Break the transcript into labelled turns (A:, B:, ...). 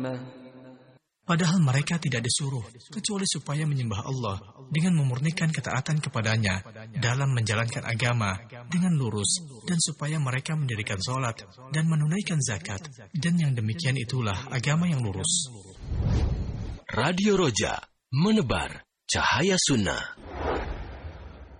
A: Padahal mereka tidak disuruh kecuali supaya menyembah Allah dengan memurnikan ketaatan kepadanya dalam menjalankan agama dengan lurus dan supaya mereka mendirikan sholat dan menunaikan zakat, dan yang demikian itulah agama yang lurus.
B: Radio Roja, menebar cahaya sunnah.